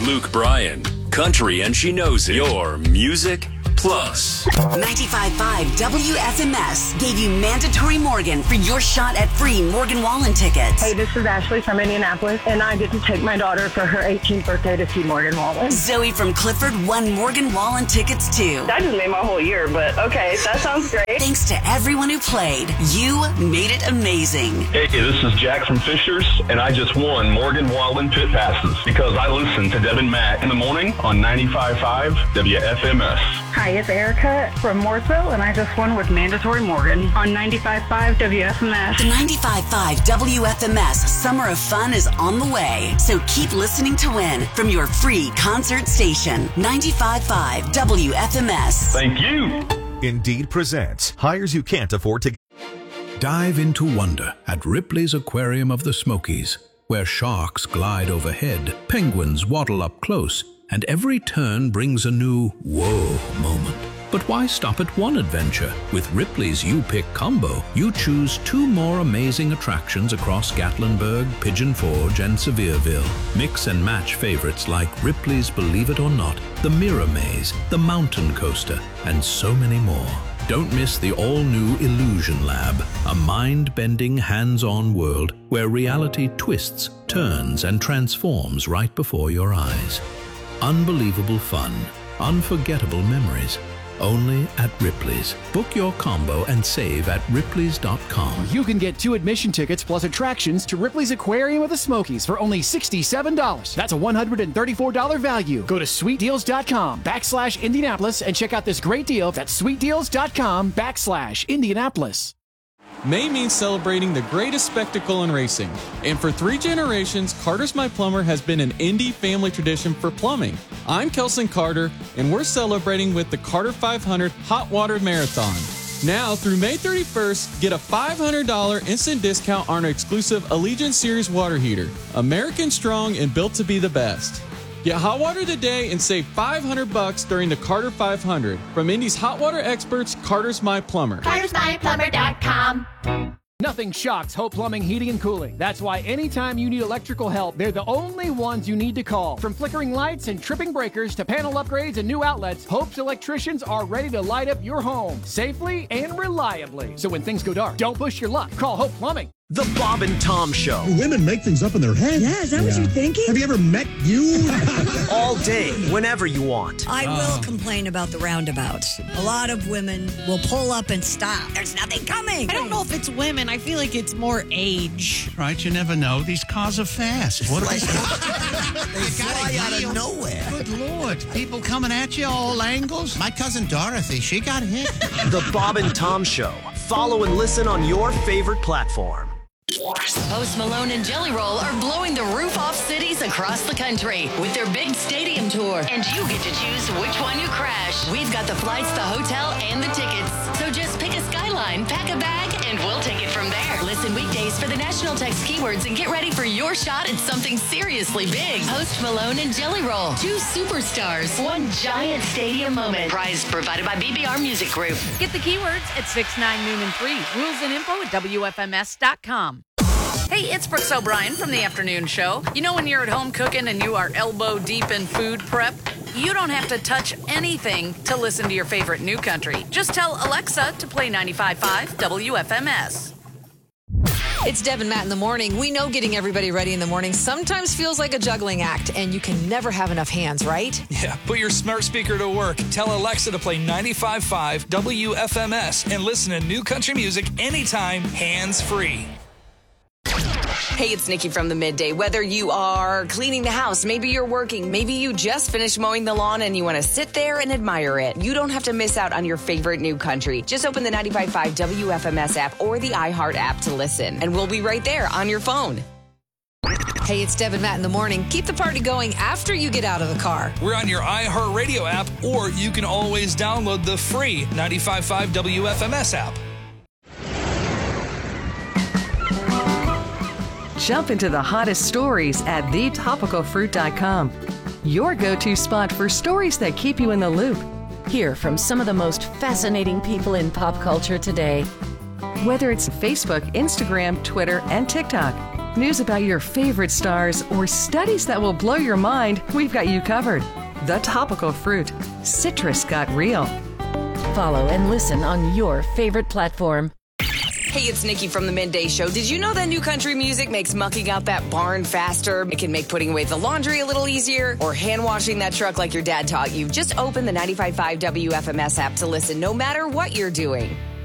Luke Bryan, country and she knows it. Your Music Plus. 95.5 WFMS gave you mandatory Morgan for your shot at free Morgan Wallen tickets. Hey, this is Ashley from Indianapolis, and I get to take my daughter for her 18th birthday to see Morgan Wallen. Zoe from Clifford won Morgan Wallen tickets too. That just made my whole year, but okay, that sounds great. Thanks to everyone who played, you made it amazing. Hey, this is Jack from Fishers, and I just won Morgan Wallen pit passes because I listen to Deb and Matt in the morning on 95.5 WFMS. Hi, it's Erica from Mooresville, and I just won with mandatory Morgan on 95.5 WFMS. The 95.5 WFMS Summer of Fun is on the way, so keep listening to win from your free concert station, 95.5 WFMS. Thank you. Indeed presents hires you can't afford to. Dive into wonder at Ripley's Aquarium of the Smokies, where sharks glide overhead, penguins waddle up close, and every turn brings a new whoa moment. But why stop at one adventure? With Ripley's You Pick combo, you choose 2 more amazing attractions across Gatlinburg, Pigeon Forge, and Sevierville. Mix and match favorites like Ripley's Believe It or Not, the Mirror Maze, the Mountain Coaster, and so many more. Don't miss the all-new Illusion Lab, a mind-bending, hands-on world where reality twists, turns, and transforms right before your eyes. Unbelievable fun, unforgettable memories, only at Ripley's. Book your combo and save at ripleys.com. You can get 2 admission tickets plus attractions to Ripley's Aquarium of the Smokies for only $67. That's a $134 value. Go to sweetdeals.com/Indianapolis and check out this great deal. That's sweetdeals.com/Indianapolis. May means celebrating the greatest spectacle in racing. And for 3 generations, Carter's My Plumber has been an Indy family tradition for plumbing. I'm Kelson Carter, and we're celebrating with the Carter 500 Hot Water Marathon. Now, through May 31st, get a $500 instant discount on our exclusive Allegiant Series water heater. American strong and built to be the best. Get hot water today and save $500 during the Carter 500. From Indy's hot water experts, Carter's My Plumber. Carter'sMyPlumber.com. Nothing shocks Hope Plumbing, Heating, and Cooling. That's why anytime you need electrical help, they're the only ones you need to call. From flickering lights and tripping breakers to panel upgrades and new outlets, Hope's electricians are ready to light up your home safely and reliably. So when things go dark, don't push your luck. Call Hope Plumbing. The Bob and Tom Show. Women make things up in their head. Yeah, is that what you're thinking? Have you ever met you? All day, whenever you want. I will complain about the roundabouts. A lot of women will pull up and stop. There's nothing coming. I don't know if it's women. I feel like it's more age. Right, you never know. These cars are fast. What they fly out of nowhere. Good Lord. People coming at you all angles. My cousin Dorothy, she got hit. The Bob and Tom Show. Follow and listen on your favorite platform. Post Malone and Jelly Roll are blowing the roof off cities across the country with their big stadium tour. And you get to choose which one you crash. We've got the flights, the hotel, and the tickets. So just pick a skyline, pack a bag, and we'll take it from there. Listen weekdays for the national text keywords and get ready for your shot at something seriously big. Post Malone and Jelly Roll. 2 superstars. 1 giant stadium moment. Prize provided by BBR Music Group. Get the keywords at 6, 9, noon, and 3. Rules and info at WFMS.com. Hey, it's Brooks O'Brien from the Afternoon Show. You know when you're at home cooking and you are elbow deep in food prep? You don't have to touch anything to listen to your favorite new country. Just tell Alexa to play 95.5 WFMS. It's Deb and Matt in the morning. We know getting everybody ready in the morning sometimes feels like a juggling act, and you can never have enough hands, right? Yeah, put your smart speaker to work. Tell Alexa to play 95.5 WFMS and listen to new country music anytime, hands-free. Hey, it's Nikki from the Midday. Whether you are cleaning the house, maybe you're working, maybe you just finished mowing the lawn and you want to sit there and admire it, you don't have to miss out on your favorite new country. Just open the 95.5 WFMS app or the iHeart app to listen, and we'll be right there on your phone. Hey, it's Deb and Matt in the morning. Keep the party going after you get out of the car. We're on your iHeart Radio app, or you can always download the free 95.5 WFMS app. Jump into the hottest stories at thetopicalfruit.com. Your go-to spot for stories that keep you in the loop. Hear from some of the most fascinating people in pop culture today. Whether it's Facebook, Instagram, Twitter, and TikTok, News about your favorite stars, or studies that will blow your mind, we've got you covered. The Topical Fruit. Citrus got real. Follow and listen on your favorite platform. Hey, it's Nikki from the Midday Show. Did you know that new country music makes mucking out that barn faster? It can make putting away the laundry a little easier, or hand washing that truck like your dad taught you. Just open the 95.5 WFMS app to listen no matter what you're doing.